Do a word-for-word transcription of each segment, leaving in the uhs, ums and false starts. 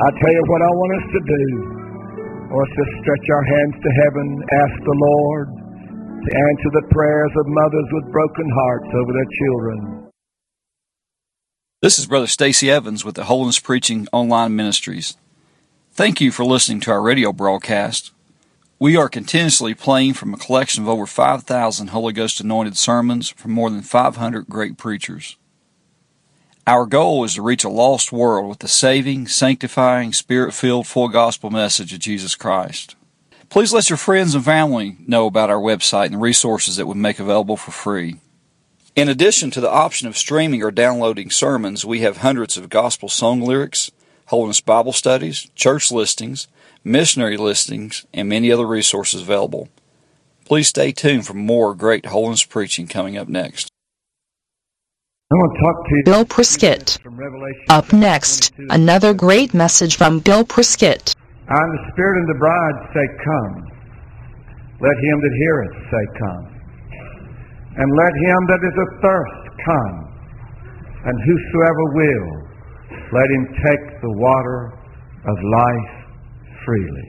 I tell you what I want us to do. I want us to stretch our hands to heaven, ask the Lord to answer the prayers of mothers with broken hearts over their children. This is Brother Stacy Evans with the Holiness Preaching Online Ministries. Thank you for listening to our radio broadcast. We are continuously playing from a collection of over five thousand Holy Ghost anointed sermons from more than five hundred great preachers. Our goal is to reach a lost world with the saving, sanctifying, Spirit-filled, full gospel message of Jesus Christ. Please let your friends and family know about our website and the resources that we make available for free. In addition to the option of streaming or downloading sermons, we have hundreds of gospel song lyrics, Holiness Bible studies, church listings, missionary listings, and many other resources available. Please stay tuned for more great holiness preaching coming up next. I want to talk to you Bill Prescott. Up next, another great message from Bill Prescott. And the Spirit and the bride say, come. Let him that heareth say, come. And let him that is athirst come. And whosoever will, let him take the water of life freely.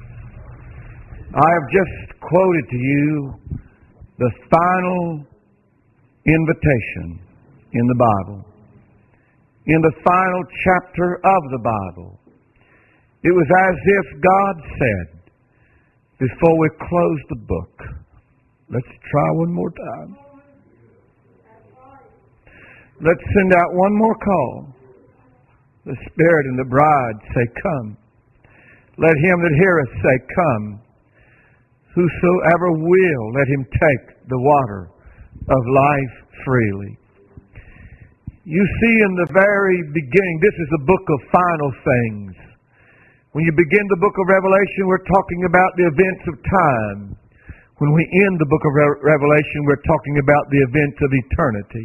I have just quoted to you the final invitation in the Bible, in the final chapter of the Bible. It was as if God said, before we close the book, let's try one more time. Let's send out one more call. The Spirit and the bride say, come. Let him that heareth say, come. Whosoever will, let him take the water of life freely. You see, in the very beginning, this is a book of final things. When you begin the book of Revelation, we're talking about the events of time. When we end the book of Re- Revelation, we're talking about the events of eternity.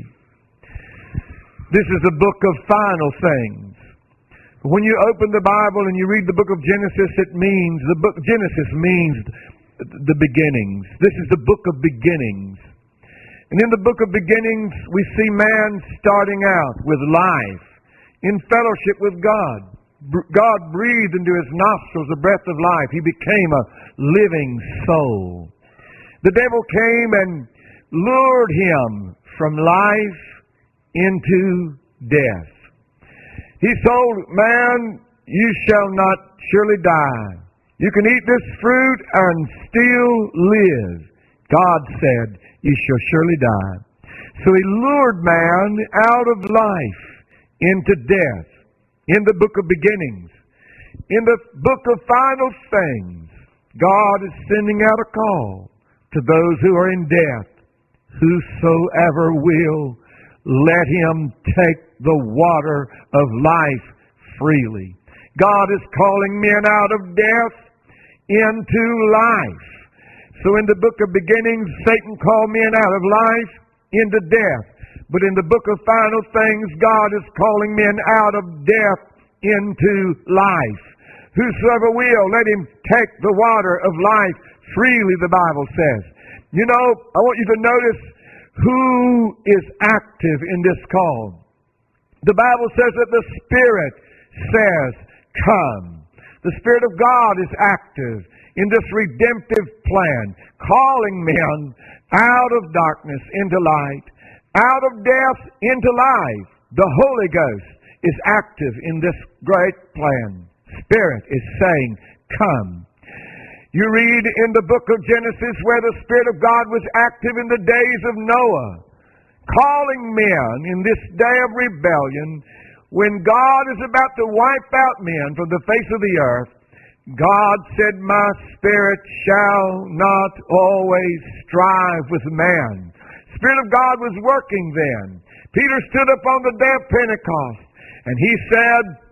This is a book of final things. When you open the Bible and you read the book of Genesis, it means, the book Genesis means the beginnings. This is the book of beginnings. And in the book of beginnings, we see man starting out with life, in fellowship with God. God breathed into his nostrils the breath of life. He became a living soul. The devil came and lured him from life into death. He told man, you shall not surely die. You can eat this fruit and still live. God said, you shall surely die. So he lured man out of life into death. In the book of beginnings, in the book of final things, God is sending out a call to those who are in death. Whosoever will, let him take the water of life freely. God is calling men out of death into life. So in the book of beginnings, Satan called men out of life into death. But in the book of final things, God is calling men out of death into life. Whosoever will, let him take the water of life freely, the Bible says. You know, I want you to notice who is active in this call. The Bible says that the Spirit says, come. The Spirit of God is active in this redemptive plan, calling men out of darkness into light, out of death into life. The Holy Ghost is active in this great plan. Spirit is saying, come. You read in the book of Genesis where the Spirit of God was active in the days of Noah, calling men in this day of rebellion. When God is about to wipe out men from the face of the earth, God said, my Spirit shall not always strive with man. Spirit of God was working then. Peter stood up on the day of Pentecost, and he said,